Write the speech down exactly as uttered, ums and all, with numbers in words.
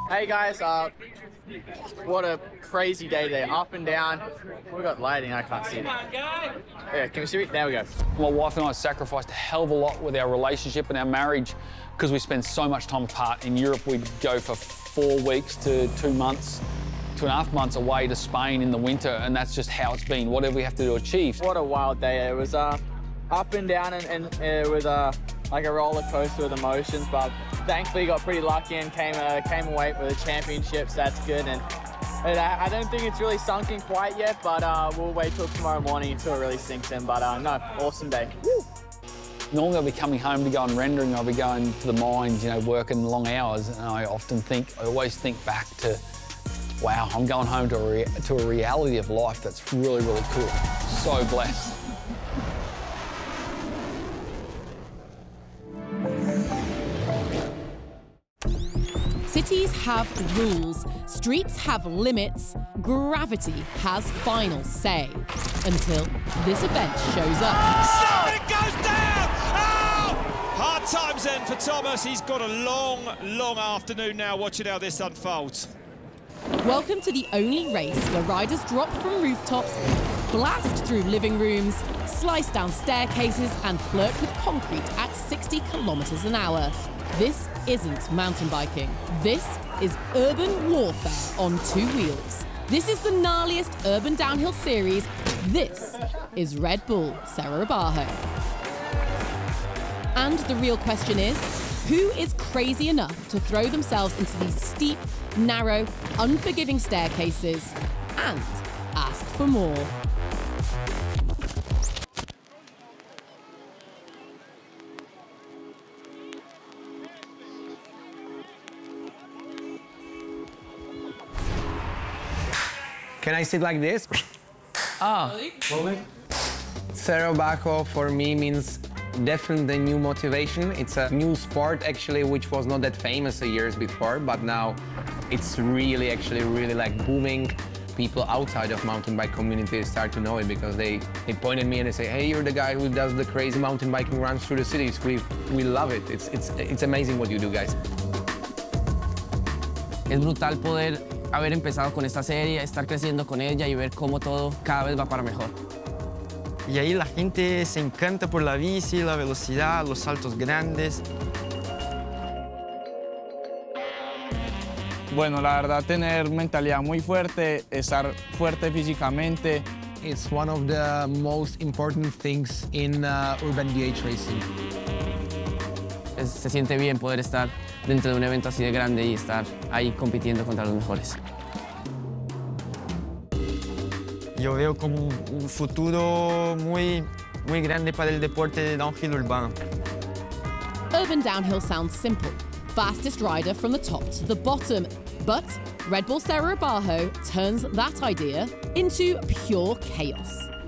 Hey guys, uh, what a crazy day today. Up and down. We've got lighting, I can't see it. Yeah, can we see it? There we go. My wife and I sacrificed a hell of a lot with our relationship and our marriage because we spend so much time apart. In Europe, we'd go for four weeks to two months, two and a half months away to Spain in the winter, and that's just how it's been, whatever we have to do to achieve. What a wild day. It was uh, up and down, and, and it was uh, like a roller coaster with emotions, but thankfully got pretty lucky and came uh, came away with a championship, so that's good. And, and I, I don't think it's really sunk in quite yet, but uh, we'll wait till tomorrow morning until it really sinks in. But uh, no, awesome day. Woo! Normally I'll be coming home to go on rendering, I'll be going to the mines, you know, working long hours, and I often think, I always think back to, wow, I'm going home to a, rea to a reality of life that's really, really cool. So blessed. Cities have rules, streets have limits, gravity has final say. Until this event shows up. Oh, it goes down! Oh! Hard times then for Thomas. He's got a long, long afternoon now watching how this unfolds. Welcome to the only race where riders drop from rooftops, blast through living rooms, slice down staircases and flirt with concrete at sixty kilometers an hour. This isn't mountain biking. This is urban warfare on two wheels. This is the gnarliest urban downhill series. This is Red Bull Serra Barro. And the real question is, who is crazy enough to throw themselves into these steep, narrow, unforgiving staircases and ask for more? Can I sit like this? Ah, Serra Barro for me means definitely new motivation. It's a new sport actually, which was not that famous a years before, but now it's really actually really like booming. People outside of mountain bike community start to know it because they, they point at me and they say, hey, you're the guy who does the crazy mountain biking runs through the cities. We, we love it. It's, it's, it's amazing what you do, guys. Es brutal poder haber empezado con esta serie, estar creciendo con ella y ver cómo todo cada vez va para mejor. Y ahí la gente se encanta por la bici, la velocidad, los saltos grandes. Bueno, la verdad, tener mentalidad muy fuerte, estar fuerte físicamente. It's one of the most important things in uh, urban D H racing. Es, se siente bien poder estar dentro de un evento así de grande y estar ahí compitiendo contra los mejores. Yo veo como un, un futuro muy, muy grande para el deporte de downhill urbano. Urban downhill sounds simple. Fastest rider from the top to the bottom. But Red Bull Serra Barro turns that idea into pure chaos.